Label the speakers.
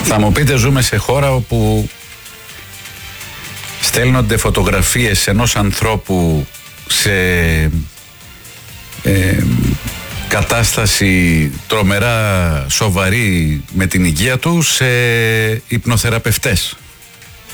Speaker 1: Θα μου πείτε, ζούμε σε χώρα όπου στέλνονται φωτογραφίες ενός ανθρώπου σε κατάσταση τρομερά σοβαρή με την υγεία του σε υπνοθεραπευτές.